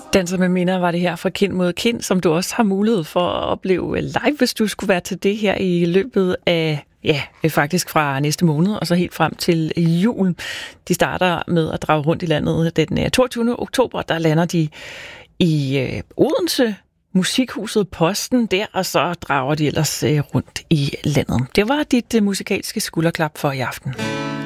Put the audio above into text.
Danser med minder var det her fra Kind mod Kind, som du også har mulighed for at opleve live, hvis du skulle være til det her i løbet af, faktisk fra næste måned, og så helt frem til jul. De starter med at drage rundt i landet den 22. oktober, der lander de i Odense, Musikhuset Posten der, og så drager de ellers rundt i landet. Det var dit musikalske skulderklap for i aften.